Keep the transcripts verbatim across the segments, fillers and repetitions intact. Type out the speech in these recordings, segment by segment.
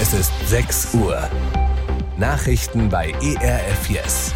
Es ist sechs Uhr. Nachrichten bei E R F Yes.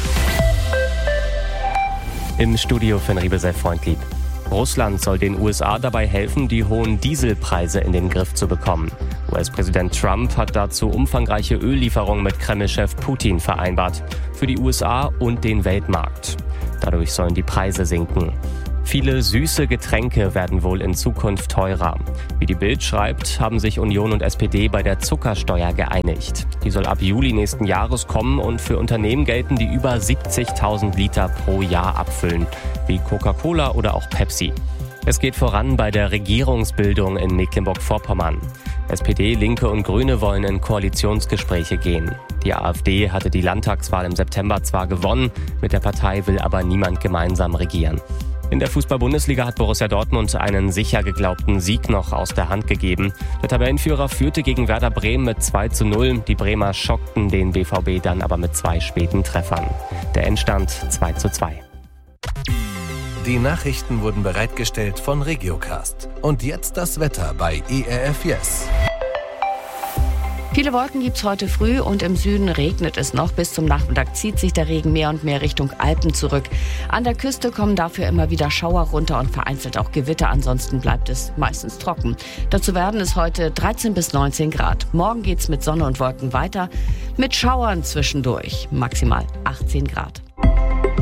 Im Studio von Riebesel Freundlieb. Russland soll den U S A dabei helfen, die hohen Dieselpreise in den Griff zu bekommen. U S-Präsident Trump hat dazu umfangreiche Öllieferungen mit Kreml-Chef Putin vereinbart. Für die U S A und den Weltmarkt. Dadurch sollen die Preise sinken. Viele süße Getränke werden wohl in Zukunft teurer. Wie die Bild schreibt, haben sich Union und S P D bei der Zuckersteuer geeinigt. Die soll ab Juli nächsten Jahres kommen und für Unternehmen gelten, die über siebzigtausend Liter pro Jahr abfüllen, wie Coca-Cola oder auch Pepsi. Es geht voran bei der Regierungsbildung in Mecklenburg-Vorpommern. S P D, Linke und Grüne wollen in Koalitionsgespräche gehen. Die AfD hatte die Landtagswahl im September zwar gewonnen, mit der Partei will aber niemand gemeinsam regieren. In der Fußball-Bundesliga hat Borussia Dortmund einen sicher geglaubten Sieg noch aus der Hand gegeben. Der Tabellenführer führte gegen Werder Bremen mit zwei zu null. Die Bremer schockten den B V B dann aber mit zwei späten Treffern. Der Endstand zwei zu zwei. Die Nachrichten wurden bereitgestellt von Regiocast. Und jetzt das Wetter bei E R F Yes. Viele Wolken gibt's heute früh und im Süden regnet es noch. Bis zum Nachmittag zieht sich der Regen mehr und mehr Richtung Alpen zurück. An der Küste kommen dafür immer wieder Schauer runter und vereinzelt auch Gewitter. Ansonsten bleibt es meistens trocken. Dazu werden es heute dreizehn bis neunzehn Grad. Morgen geht's mit Sonne und Wolken weiter. Mit Schauern zwischendurch. Maximal achtzehn Grad.